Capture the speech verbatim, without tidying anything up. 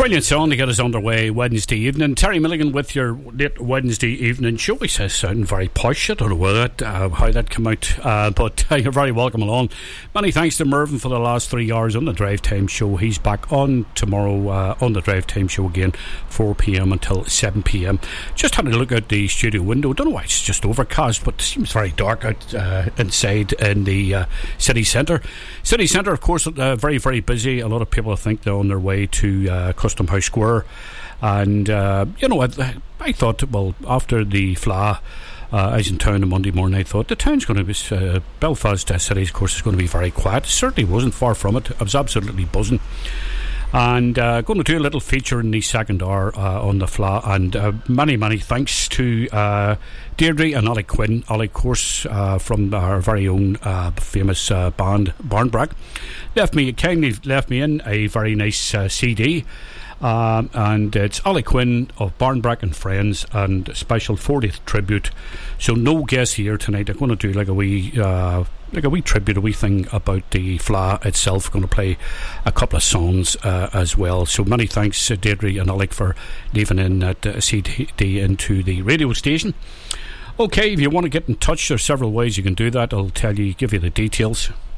Brilliant song to get us underway Wednesday evening. Terry Milligan with your late Wednesday evening show. He says sounding very posh. I don't know where that, uh, how that came out, uh, but uh, you're very welcome along. Many thanks to Mervyn for the last three hours on the Drive Time Show. He's back on tomorrow uh, on the Drive Time Show again, four p.m. until seven p.m. Just had a look out the studio window. Don't know why it's just overcast, but it seems very dark out uh, inside in the uh, city centre. City centre, of course, uh, very, very busy. A lot of people, I think, they're on their way to uh, Custom House Square, and uh, you know, I, I thought, well, after the F L A, uh, I was in town on Monday morning. I thought the town's going to be uh, Belfast uh, City, of course, is going to be very quiet. It certainly wasn't. Far from it. I was absolutely buzzing, and uh, going to do a little feature in the second hour uh, on the F L A, and uh, many, many thanks to uh, Deirdre and Ollie Quinn. Ollie, of course, uh, from our very own uh, famous uh, band Barnbrack, left me kindly left me in a very nice uh, C D. Um, and it's Ollie Quinn of Barnbrack and Friends, and a special fortieth tribute. So no guests here tonight. I'm going to do like a wee uh, like a wee tribute, a wee thing about the F L A itself. Going to play a couple of songs uh, as well. So many thanks, uh, Deirdre and Alec, for leaving in that uh, C D into the radio station. Okay, if you want to get in touch, there's several ways you can do that. I'll tell you, give you the details.